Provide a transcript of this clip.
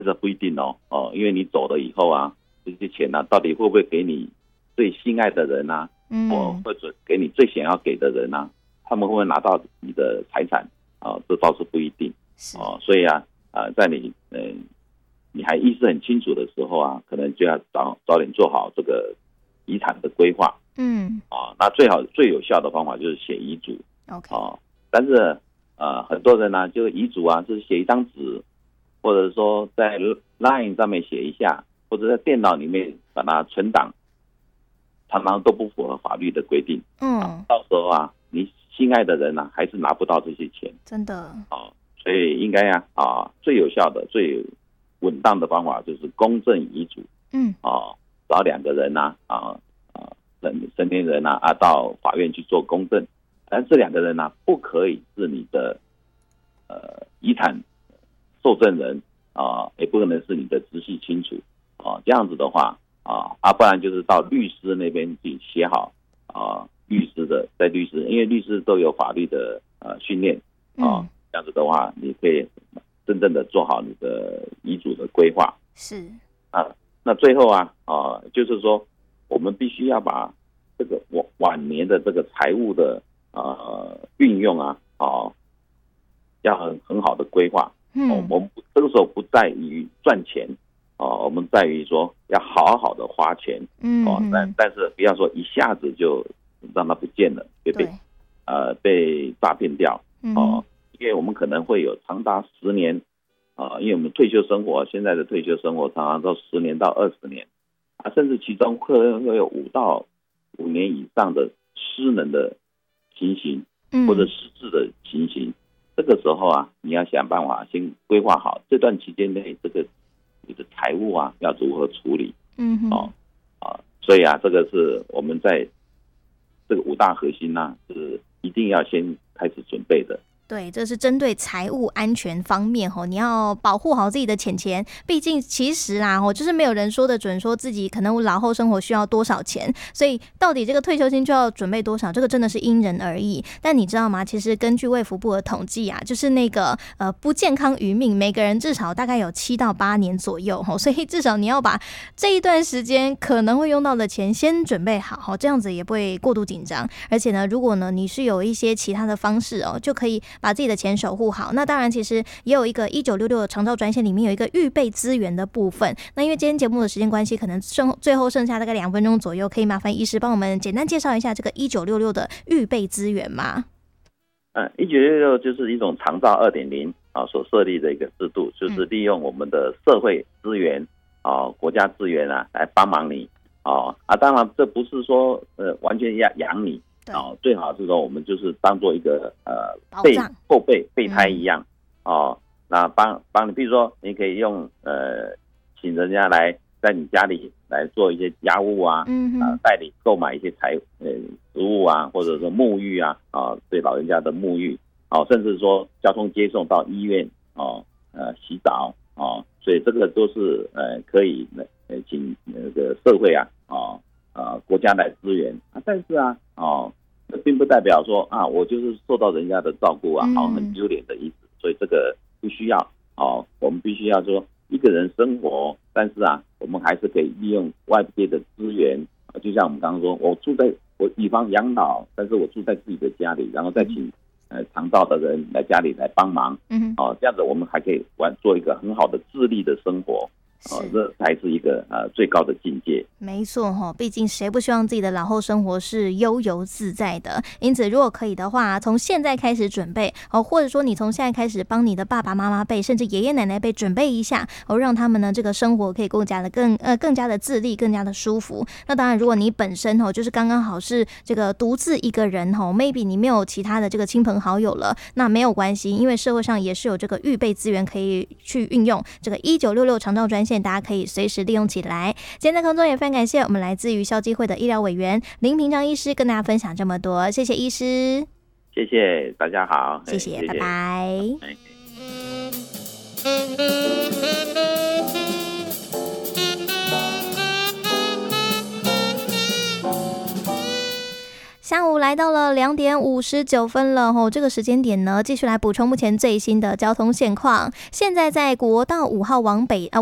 这不一定因为你走了以后啊，这些钱啊，到底会不会给你最心爱的人啊，或者给你最想要给的人啊，他们会不会拿到你的财产这倒是不一定所以啊在你还意识很清楚的时候啊，可能就要早点做好这个遗产的规划。那最有效的方法就是写遗嘱。但是很多人呢，就遗嘱啊，就是写一张纸，或者说在 LINE 上面写一下，或者在电脑里面把它存档，常常都不符合法律的规定。到时候啊，你心爱的人啊，还是拿不到这些钱。真的。所以应该最有效的、最稳当的方法就是公证遗嘱。找两个人成年人到法院去做公证，但这两个人不可以是你的遗产受赠人也不可能是你的直系亲属这样子的话不然就是到律师那边去写好律师的，在律师，因为律师都有法律的训练这样子的话，你可以真正的做好你的遗嘱的规划。是那最后就是说我们必须要把这个晚年的这个财务的运用要很好的规划。我们这个时候不在于赚钱我们在于说要好好的花钱。但是不要说一下子就让它不见了，被诈骗掉。因为我们可能会有长达10年因为我们退休生活，现在的退休生活常常都10年到20年甚至其中会有5年以上的失能的情形，或者失智的情形。这个时候你要想办法先规划好这段期间内你的财务要如何处理。所以这个是我们在这个5大核心是一定要先开始准备的。 对，这是针对财务安全方面你要保护好自己的钱，毕竟其实就是没有人说得准说自己可能老后生活需要多少钱，所以到底这个退休金就要准备多少，这个真的是因人而异。但你知道吗，其实根据卫福部的统计就是那个不健康余命，每个人至少大概有7到8年左右所以至少你要把这一段时间可能会用到的钱先准备好这样子也不会过度紧张。而且呢，如果呢你是有一些其他的方式就可以把自己的钱守护好。那当然其实也有一个1966的长照专线，里面有一个预备资源的部分。那因为今天节目的时间关系，可能最后剩下大概2分钟左右，可以麻烦医师帮我们简单介绍一下这个1966的预备资源吗 ？1966就是一种长照 2.0 所设立的一个制度，就是利用我们的社会资源国家资源来帮忙你当然这不是说完全要养你最好是说我们就是当做一个后备胎一样那帮你，比如说你可以用请人家来在你家里来做一些家务带你购买一些食物或者说沐浴对老人家的沐浴甚至说交通接送到医院洗澡所以这个都是可以请那个社会国家来支援但是这并不代表说我就是受到人家的照顾很丢脸的意思。所以这个不需要我们必须要说一个人生活，但是我们还是可以利用外界的资源就像我们刚刚说，我以防养老，但是我住在自己的家里，然后再请长照的人来家里来帮忙这样子我们还可以做一个很好的自立的生活这才是一个最高的境界。 没错毕竟谁不希望自己的老后生活是悠游自在的。因此如果可以的话，从现在开始准备或者说你从现在开始帮你的爸爸妈妈辈甚至爷爷奶奶辈准备一下让他们呢这个生活可以更加的自立，更加的舒服。那当然如果你本身就是刚刚好是这个独自一个人maybe 你没有其他的这个亲朋好友了，那没有关系，因为社会上也是有这个预备资源可以去运用，这个1966长照专线大家可以随时利用起来。今天在空中也非常感谢我们来自于消基会的医疗委员林平常医师跟大家分享这么多，谢谢医师。 谢谢大家好， 谢谢，拜拜。下午来到了2:59了吼，这个时间点呢，继续来补充目前最新的交通现况。现在在国道5号往北